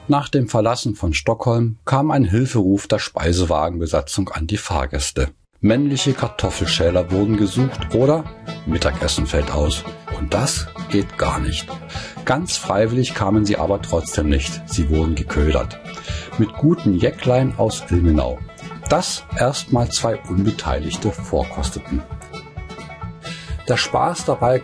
Nach dem Verlassen von Stockholm kam ein Hilferuf der Speisewagenbesatzung an die Fahrgäste. Männliche Kartoffelschäler wurden gesucht oder Mittagessen fällt aus. Und das geht gar nicht. Ganz freiwillig kamen sie aber trotzdem nicht. Sie wurden geködert. Mit guten Jäcklein aus Ilmenau. Das erstmal 2 Unbeteiligte vorkosteten. Der Spaß dabei